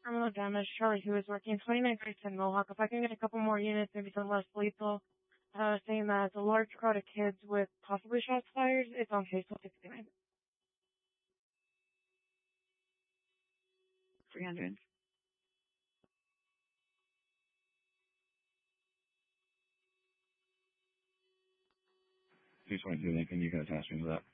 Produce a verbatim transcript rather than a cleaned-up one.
Criminal damage charge. He was working twenty-nine Grace in Mohawk. If I can get a couple more units, maybe some less lethal, uh, saying that it's a large crowd of kids with possibly shots fired. It's on case sixty-nine. three hundred. two twenty-two Lincoln, you can attach me to that.